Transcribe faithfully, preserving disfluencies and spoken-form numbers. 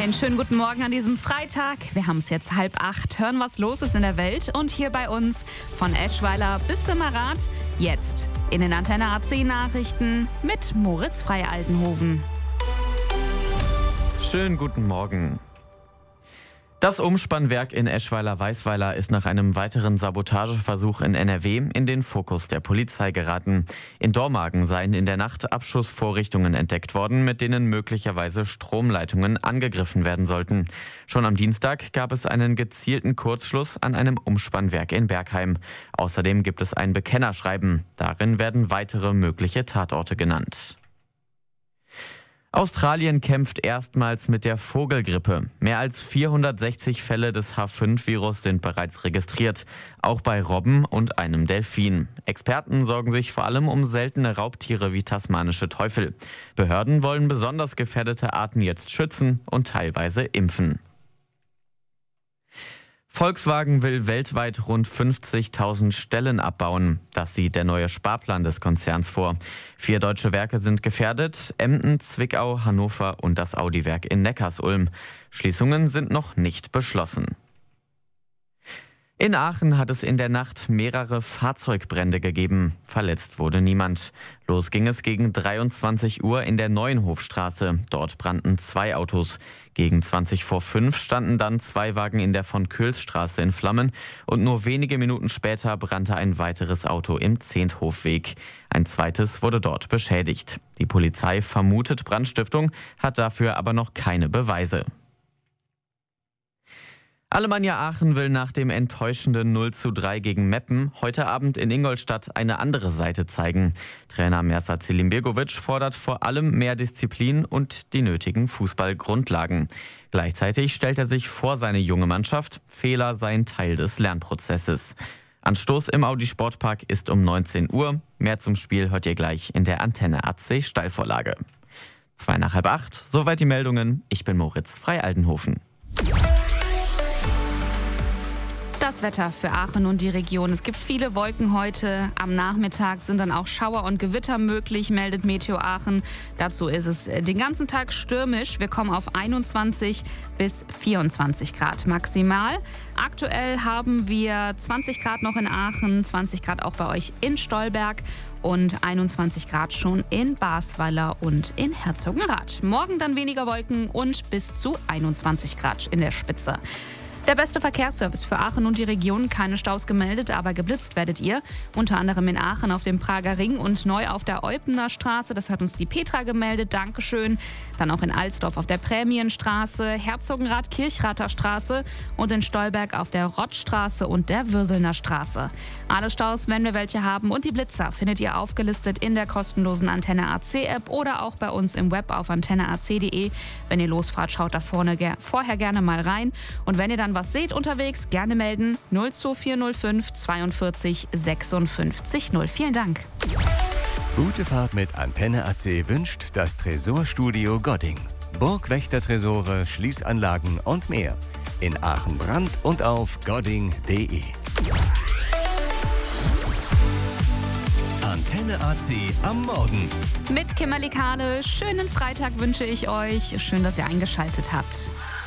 Einen schönen guten Morgen an diesem Freitag. Wir haben es jetzt halb acht. Hören, was los ist in der Welt. Und hier bei uns von Eschweiler bis Simmerath. Jetzt in den Antenne A C Nachrichten mit Moritz Frey-Aldenhoven. Schönen guten Morgen. Das Umspannwerk in Eschweiler-Weisweiler ist nach einem weiteren Sabotageversuch in N R W in den Fokus der Polizei geraten. In Dormagen seien in der Nacht Abschussvorrichtungen entdeckt worden, mit denen möglicherweise Stromleitungen angegriffen werden sollten. Schon am Dienstag gab es einen gezielten Kurzschluss an einem Umspannwerk in Bergheim. Außerdem gibt es ein Bekennerschreiben. Darin werden weitere mögliche Tatorte genannt. Australien kämpft erstmals mit der Vogelgrippe. Mehr als vierhundertsechzig Fälle des H fünf Virus sind bereits registriert, auch bei Robben und einem Delfin. Experten sorgen sich vor allem um seltene Raubtiere wie tasmanische Teufel. Behörden wollen besonders gefährdete Arten jetzt schützen und teilweise impfen. Volkswagen will weltweit rund fünfzigtausend Stellen abbauen. Das sieht der neue Sparplan des Konzerns vor. Vier deutsche Werke sind gefährdet: Emden, Zwickau, Hannover und das Audi-Werk in Neckarsulm. Schließungen sind noch nicht beschlossen. In Aachen hat es in der Nacht mehrere Fahrzeugbrände gegeben. Verletzt wurde niemand. Los ging es gegen dreiundzwanzig Uhr in der Neuenhofstraße. Dort brannten zwei Autos. Gegen zwanzig vor fünf standen dann zwei Wagen in der Von-Köls-Straße in Flammen und nur wenige Minuten später brannte ein weiteres Auto im Zehnthofweg. Ein zweites wurde dort beschädigt. Die Polizei vermutet Brandstiftung, hat dafür aber noch keine Beweise. Alemannia Aachen will nach dem enttäuschenden null zu drei gegen Meppen heute Abend in Ingolstadt eine andere Seite zeigen. Trainer Mersat Selimbegovic fordert vor allem mehr Disziplin und die nötigen Fußballgrundlagen. Gleichzeitig stellt er sich vor seine junge Mannschaft. Fehler seien Teil des Lernprozesses. Anstoß im Audi Sportpark ist um neunzehn Uhr. Mehr zum Spiel hört ihr gleich in der Antenne A C Steilvorlage. Zwei nach halb acht, soweit die Meldungen. Ich bin Moritz Frey-Aldenhoven. Das Wetter für Aachen und die Region. Es gibt viele Wolken heute. Am Nachmittag sind dann auch Schauer und Gewitter möglich, meldet Meteo Aachen. Dazu ist es den ganzen Tag stürmisch. Wir kommen auf einundzwanzig bis vierundzwanzig Grad maximal. Aktuell haben wir zwanzig Grad noch in Aachen, zwanzig Grad auch bei euch in Stolberg und einundzwanzig Grad schon in Basweiler und in Herzogenrath. Morgen dann weniger Wolken und bis zu einundzwanzig Grad in der Spitze. Der beste Verkehrsservice für Aachen und die Region. Keine Staus gemeldet, aber geblitzt werdet ihr. Unter anderem in Aachen auf dem Prager Ring und neu auf der Eupener Straße. Das hat uns die Petra gemeldet. Dankeschön. Dann auch in Alsdorf auf der Prämienstraße, Herzogenrath, Kirchrather Straße und in Stolberg auf der Rottstraße und der Würselner Straße. Alle Staus, wenn wir welche haben, und die Blitzer findet ihr aufgelistet in der kostenlosen Antenne A C App oder auch bei uns im Web auf antenne a c punkt de. Wenn ihr losfahrt, schaut da vorne ger- vorher gerne mal rein. Und wenn ihr dann was seht unterwegs, gerne melden. null zwei vier null fünf zweiundvierzig sechsundfünfzig null. Vielen Dank. Gute Fahrt mit Antenne A C wünscht das Tresorstudio Godding. Burgwächter-Tresore, Schließanlagen und mehr. In Aachen Brand und auf godding punkt de. Antenne A C am Morgen. Mit Kimberly Kahle. Schönen Freitag wünsche ich euch. Schön, dass ihr eingeschaltet habt.